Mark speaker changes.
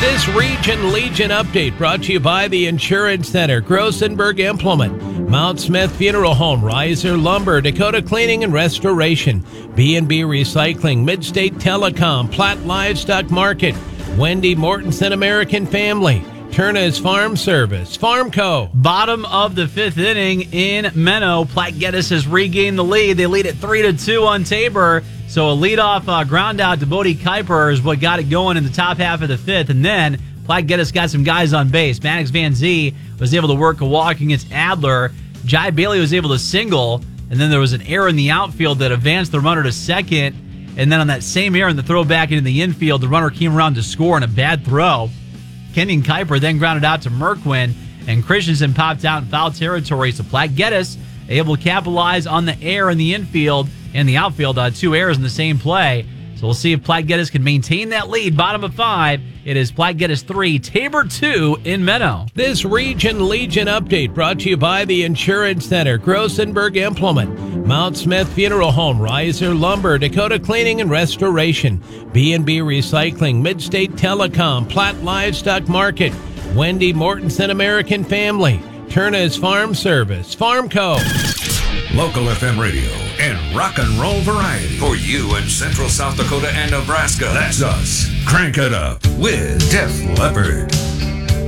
Speaker 1: This Region Legion update brought to you by the Insurance Center, Grossenberg Implement, Mount Smith Funeral Home, Riser Lumber, Dakota Cleaning and Restoration, B&B Recycling, Midstate Telecom, Platt Livestock Market, Wendy Mortensen American Family, Turner's Farm Service, Farmco.
Speaker 2: Bottom of the fifth inning in Menno. Platte Geddes has regained the lead. They lead at 3-2 on Tabor. So a leadoff ground out to Bodie Kuiper is what got it going in the top half of the fifth. And then Platte Geddes got some guys on base. Maddox Van Zee was able to work a walk against Adler. Jai Bailey was able to single. And then there was an error in the outfield that advanced the runner to second. And then on that same error in the throw back into the infield, the runner came around to score on a bad throw. Kenyon Kuiper then grounded out to Merkwin, and Christensen popped out in foul territory. So Platte Geddes able to capitalize on the error in the infield and the outfield. Two errors in the same play. So we'll see if Platte Geddes can maintain that lead. Bottom of five, it is Platte Geddes 3, Tabor 2 in Menno.
Speaker 1: This Region Legion update brought to you by the Insurance Center, Grossenberg Implement, Mount Smith Funeral Home, Riser Lumber, Dakota Cleaning and Restoration, B&B Recycling, Midstate Telecom, Platt Livestock Market, Wendy Mortensen American Family, Turner's Farm Service, Farmco.
Speaker 3: Local FM radio and rock and roll variety for you in Central South Dakota and Nebraska. That's us. Crank it up with Def Leppard.